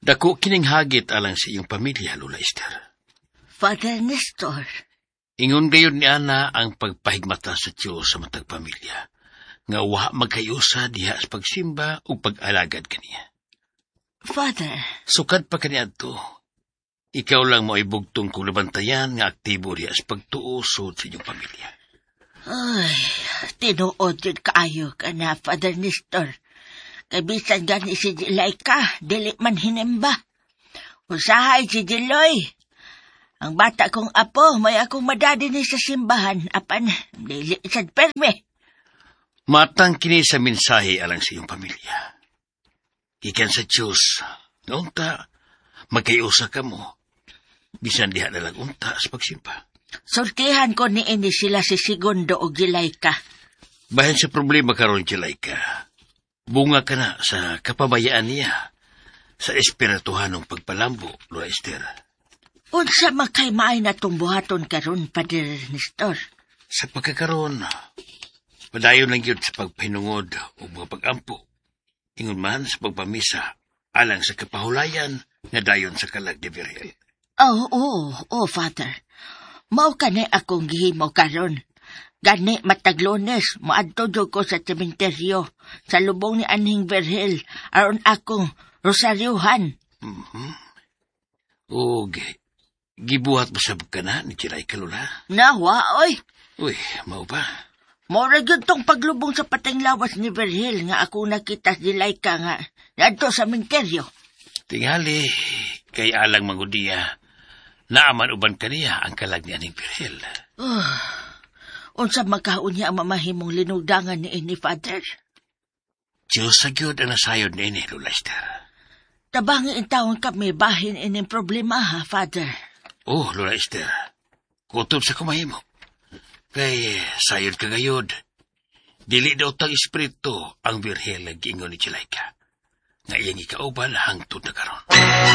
Dako kining hagit alang sa iyong pamilya, Lola Esther. Father Nestor. Ingon gayon ni Ana ang pagpahigmata sa Diyos sa matag pamilya, nga wa magkayusa diha sa pagsimba o pag-alagad kaniya. Father. Sukad pa kaniadto, ikaw lang mo ibugtong kung labantayan nga aktibo diha sa pagtuusod sa iyong pamilya. Ay, tinuod yun kaayo ka na, Father Nestor. Kay bisan gani si Jilaika, dili man hinimba. Usahay si Jiloy. Ang bata kong apo, may akong madadi ni sa simbahan, apan, dili sad perme. Matang kini sa mensahe alang sa iyong pamilya. Ikan sa Diyos, naunta, magkayusa ka mo. Bisan diha na lang unta sa pagsimpa. Sortihan ko ni ini sila si Segundo o Jilaika. Bahin sa problema karon Jilaika, bunga ka na sa kapabayaan niya sa espirituhanong pagpalambo, Lola Esther. Unsa makay maay na buhaton karon, Father Nestor? Sa pagkakaroon, padayon lang yun sa pagpinungod o mga pag-ampo. Ingon man sa pagpamisa, alang sa kapahulayan na dayon sa kalag de Virgil. Oh, Father. Mao kani akong gihimo karon. Gani matag Lunes, moadto jud ko sa sementeryo sa lubong ni Aning Virgil aron akong rosaryuhan. O, gibuhat mo sa bukana ni Jilaika, Lola? Nawa, oy. Uy, mau ba? Mora gyud tong paglubong sa pating lawas ni Virgil nga ako nakita si Jilaika nga adto sa sementeryo. Tingali, kay alang mangudiya, naaman uban kaniya ang kalag ni Aning Virgil. Unsa magkaon niya ang mamahimong linugdangan ni ini, Father? Diyos sa gyud ang nasayod ni ini, Lola Esther. Tabangi intawon kami bahin ining problema, ha, Father? Oh, Lola Esther, kutob sa kumahimo. Kay sayod ka gayod. Dili daw tang espiritu ang Virgil ang gingon ni Jilaika. Nga iyang ikauban hangtod na karon.